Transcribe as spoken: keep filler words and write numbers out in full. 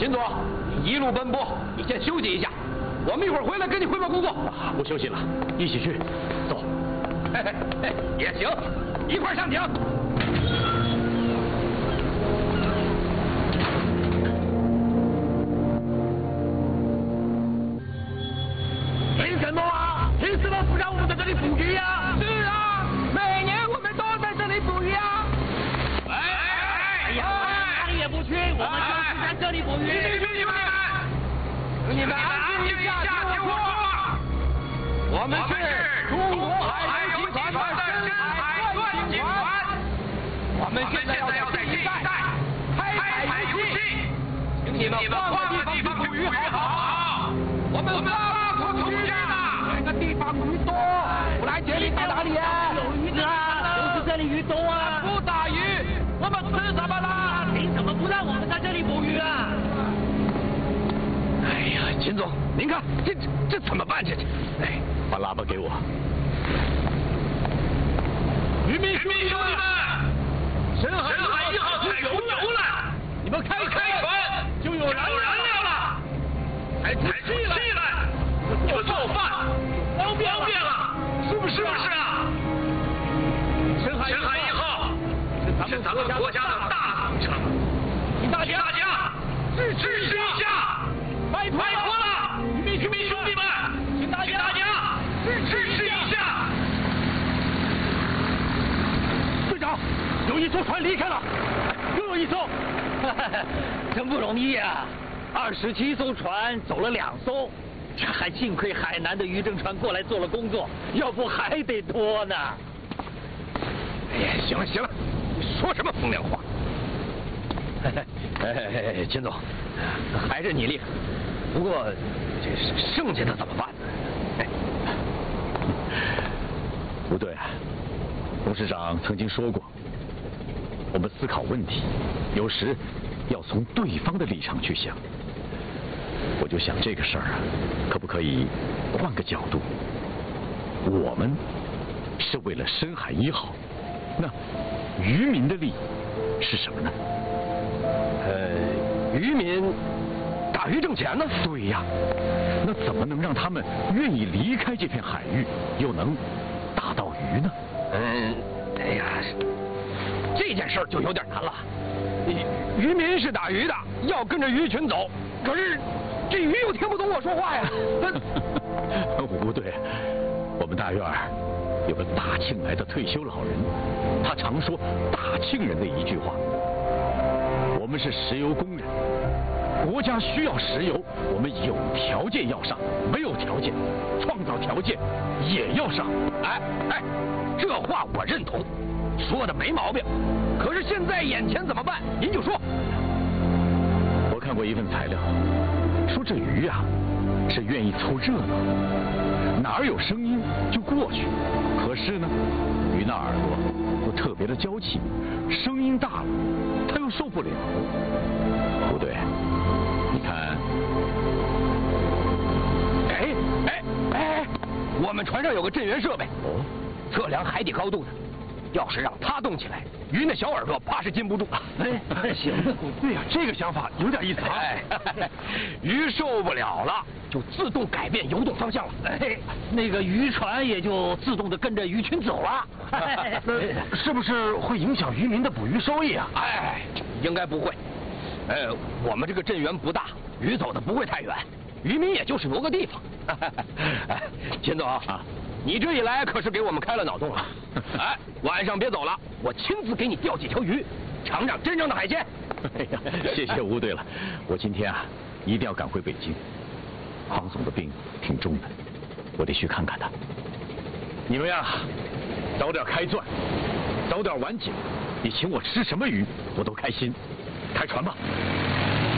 秦总，你一路奔波，你先休息一下，我们一会儿回来跟你汇报工作。 不休息了，一起去，走。 嘿嘿嘿，也行，一块上井。 凭什么啊？凭什么不让我们在这里捕鱼呀？ 是啊，每年我们都在这里捕鱼啊。 哎哎呀，哪里也不去，我们就是在这里捕鱼。 兄弟们，你们安静一下，听我说。我们是中国海游集团的深海钻井船，我们现在要在这一带开采油气，请你们换个地方去捕鱼好不好？我们发出通知了，这个地方鱼多，不来这里打哪里呀？ 有鱼啊，就是这里鱼多啊。 不打鱼，我们吃什么啦？ 凭什么不让我们在这里捕鱼啊？ 哎呀，秦总，您看这这这怎么办？这这，哎， 把喇叭给我。 渔民兄弟们，深海一号采油油了，你们开开船就有燃料了，采出气来就做饭，方便了，是不是啊？深海一号是咱们国家的大工程，请大家支持一下，拜托了，渔民渔民兄弟们，请大家支持一下。队长，有一艘船离开了，又有一艘， 真不容易啊！二十七艘船走了两艘，这还幸亏海南的渔政船过来做了工作，要不还得拖呢。 哎呀，行了行了，你说什么风凉话？哎，秦总，还是你厉害。不过这剩下的怎么办呢？哎， 不对，董事长曾经说过，我们思考问题，有时要从对方的立场去想。我就想这个事儿啊，可不可以换个角度？我们是为了深海一号，那渔民的利益是什么呢？ 呃，渔民打鱼挣钱呢？ 对呀，那怎么能让他们愿意离开这片海域，又能打到鱼呢？ 嗯，哎呀，这件事儿就有点难了。渔民是打鱼的，要跟着鱼群走，可是这鱼又听不懂我说话呀。 不对，我们大院有个大庆来的退休老人，他常说大庆人的一句话：我们是石油工人，国家需要石油，我们有条件要上，没有条件，创造条件也要上。 哎哎，这话我认同，说的没毛病。可是现在眼前怎么办？您就说。 我看过一份材料，说这鱼啊是愿意凑热闹，哪儿有声音就过去。可是呢，鱼那耳朵又特别的娇气，声音大了它又受不了。不对，你看， 哎哎哎，我们船上有个震源设备， 哦， 测量海底高度的。要是让它动起来，鱼那小耳朵怕是禁不住。 哎，行， 对呀，这个想法有点意思啊。哎，鱼受不了了，就自动改变游动方向了。 哎，那个渔船也就自动的跟着鱼群走了。 那是不是会影响渔民的捕鱼收益啊？哎，应该不会。呃，我们这个震源不大，鱼走的不会太远，渔民也就是挪个地方。秦总啊。你这一来可是给我们开了脑洞了。哎，晚上别走了，我亲自给你钓几条鱼，尝尝真正的海鲜。 哎呀，谢谢吴队了，我今天啊一定要赶回北京。方总的病挺重的，我得去看看他。你们呀，早点开钻，早点完井，你请我吃什么鱼我都开心。开船吧。